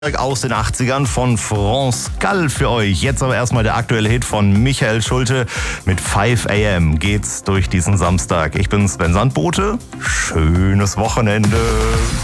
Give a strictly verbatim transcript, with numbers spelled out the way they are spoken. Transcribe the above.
Aus den achtzigern von France Gall für euch. Jetzt aber erstmal der aktuelle Hit von Michael Schulte. Mit five a m geht's durch diesen Samstag. Ich bin Sven Sandbote. Schönes Wochenende.